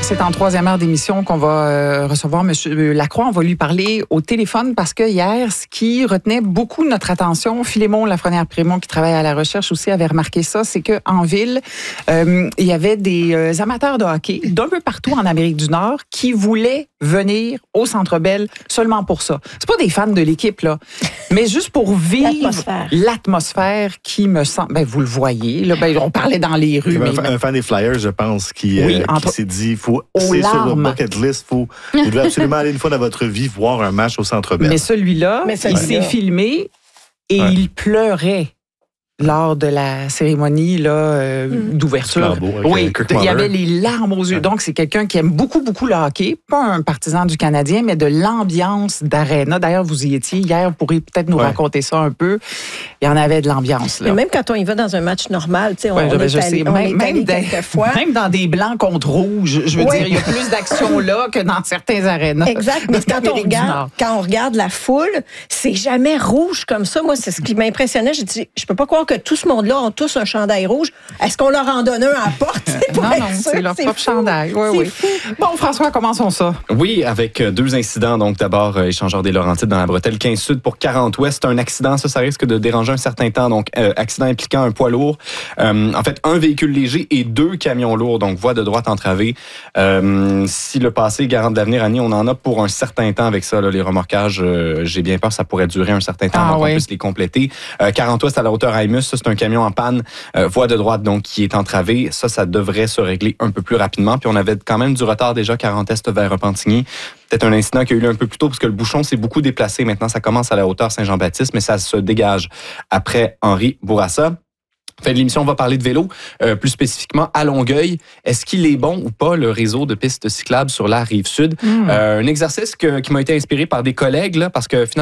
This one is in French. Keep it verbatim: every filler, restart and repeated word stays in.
c'est en troisième heure d'émission qu'on va euh, recevoir M. Lacroix. On va lui parler au téléphone parce que hier, ce qui retenait beaucoup notre attention, Philémon Lafrenière-Prémont, qui travaille à la recherche aussi, avait remarqué ça, c'est qu'en ville, euh, il y avait des euh, amateurs de hockey d'un peu partout en Amérique du Nord qui voulaient venir au Centre Bell seulement pour ça. C'est pas des fans de l'équipe, là, mais juste pour vivre l'atmosphère, l'atmosphère qui me semble... Ben, vous le voyez, là, ben, on parlait dans les rues. Mais mais... Un, un fan des Flyers, je pense, qui, oui, euh, entre... qui s'est dit, faut, c'est larmes. sur votre bucket list, faut, vous devez absolument aller une fois dans votre vie voir un match au Centre Bell. Mais celui-là, Mais celui-là. il s'est filmé et ouais. il pleurait lors de la cérémonie là, euh, mm. d'ouverture. Oui, il y avait les larmes aux yeux. Ouais. Donc, c'est quelqu'un qui aime beaucoup, beaucoup le hockey. Pas un partisan du Canadien, mais de l'ambiance d'aréna. D'ailleurs, vous y étiez hier. Vous pourrez peut-être nous ouais. raconter ça un peu. Il y en avait de l'ambiance. Là. Mais même quand on y va dans un match normal, tu sais, on, ouais, on est je allé, sais. on Même, est même, allé des, quelques fois. Même dans des blancs contre rouges, je veux ouais. dire, il y a plus d'action là que dans certains arénas. Exact. Mais quand on, regarde, quand on regarde la foule, c'est jamais rouge comme ça. Moi, c'est ce qui m'impressionnait. Je dis, je peux pas croire que tout ce monde-là ont tous un chandail rouge. Est-ce qu'on leur en donne un à la porte? Non, non, c'est leur c'est propre fou. Chandail. Oui, oui. Fou. Bon, François, commençons ça. Oui, avec deux incidents. Donc, d'abord, euh, échangeur des Laurentides dans la bretelle quinze Sud pour quarante Ouest. Un accident, ça, ça risque de déranger un certain temps. Donc, euh, accident impliquant un poids lourd. Euh, en fait, un véhicule léger et deux camions lourds. Donc, voie de droite entravée. Euh, si le passé est garant de l'avenir, Annie, on en a pour un certain temps avec ça. Là, les remorquages, euh, j'ai bien peur, ça pourrait durer un certain temps ah, avant oui. qu'on puisse les compléter. Euh, quarante Ouest à la hauteur Aimus, ça, c'est un camion en panne. Euh, voie de droite, donc, qui est entravée. Ça, ça devrait se régler un peu plus rapidement. Puis on avait quand même du retard déjà, quarante Est vers Repentigny. Peut-être un incident qui a eu lieu un peu plus tôt, parce que le bouchon s'est beaucoup déplacé. Maintenant, ça commence à la hauteur Saint-Jean-Baptiste, mais ça se dégage après Henri Bourassa. Fin de l'émission, on va parler de vélo, euh, plus spécifiquement à Longueuil. Est-ce qu'il est bon ou pas, le réseau de pistes cyclables sur la Rive-Sud? Mmh. Euh, un exercice que, qui m'a été inspiré par des collègues, là, parce que finalement,